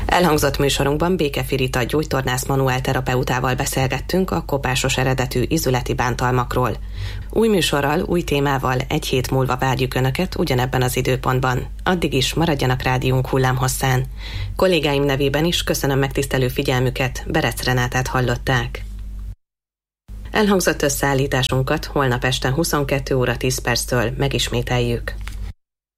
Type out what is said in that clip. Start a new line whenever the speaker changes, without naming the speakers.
Elhangzott műsorunkban Békefi Rita gyógytornász manuálterapeutával beszélgettünk a kopásos eredetű ízületi bántalmakról. Új műsorral, új témával egy hét múlva várjuk Önöket ugyanebben az időpontban. Addig is maradjanak rádiónk hullámhosszán. Kollégáim nevében is köszönöm megtisztelő figyelmüket, Berec Renátát hallották. Elhangzott összeállításunkat holnap este 22 óra 10 perctől megismételjük.